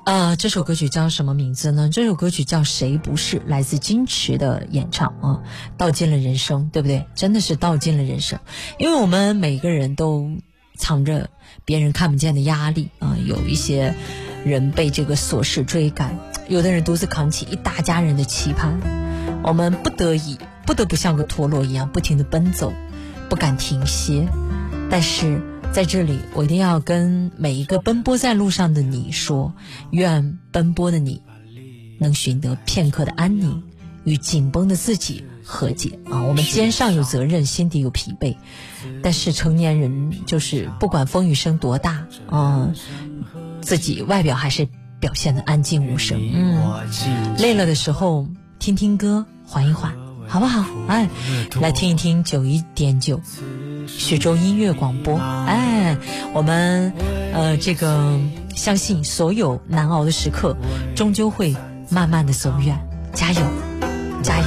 这首歌曲叫什么名字呢？这首歌曲叫谁不是，来自金池的演唱啊，道尽了人生，对不对？真的是道尽了人生。因为我们每个人都藏着别人看不见的压力啊，有一些人被这个琐事追赶，有的人独自扛起一大家人的期盼，我们不得不像个陀螺一样不停地奔走，不敢停歇。但是在这里我一定要跟每一个奔波在路上的你说，愿奔波的你能寻得片刻的安宁，与紧绷的自己和解啊！我们肩上有责任，心底有疲惫，但是成年人就是不管风雨声多大自己外表还是表现得安静无声。累了的时候听听歌缓一缓，好不好？来听一听91.9徐州音乐广播。我们这个相信所有难熬的时刻终究会慢慢的走远，加油加油。